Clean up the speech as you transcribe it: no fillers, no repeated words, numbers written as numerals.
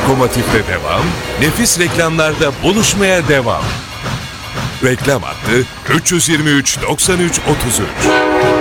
lokomotifte devam, nefis reklamlarda buluşmaya devam. Reklam hattı 323 93 33.